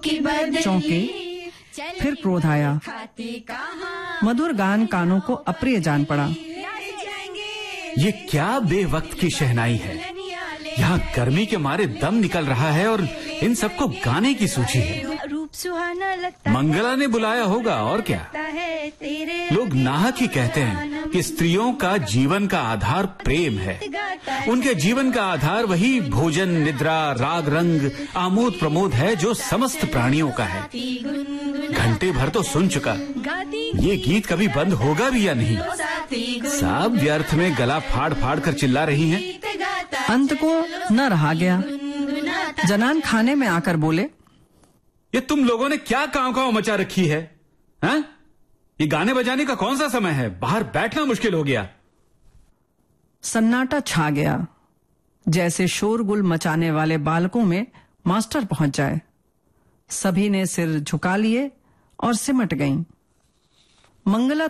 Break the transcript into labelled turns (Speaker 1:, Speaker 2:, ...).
Speaker 1: चौंके, फिर क्रोध आया। मधुर गान कानों को अप्रिय जान पड़ा।
Speaker 2: ये क्या बेवक्त की शहनाई है। यहाँ गर्मी के मारे दम निकल रहा है और इन सबको गाने की सूची है। मंगला ने बुलाया होगा और क्या। लोग नाहक ही कहते हैं कि स्त्रियों का जीवन का आधार प्रेम है। उनके जीवन का आधार वही भोजन, निद्रा, राग, रंग, आमोद प्रमोद है जो समस्त प्राणियों का है। घंटे भर तो सुन चुका, ये गीत कभी बंद होगा भी या नहीं। सब व्यर्थ में गला फाड़ फाड़ कर चिल्ला रही हैं।
Speaker 1: अंत को न रहा गया। जनान खाने में आकर बोले,
Speaker 2: ये तुम लोगों ने क्या कांव मचा रखी है? हैं? ये गाने बजाने का कौन सा समय है? बाहर बैठना मुश्किल हो गया।
Speaker 1: सन्नाटा छा गया, जैसे शोरगुल मचाने वाले बालकों में मास्टर पहुंच जाए। सभी ने सिर झुका लिए और सिमट गईं। मंगला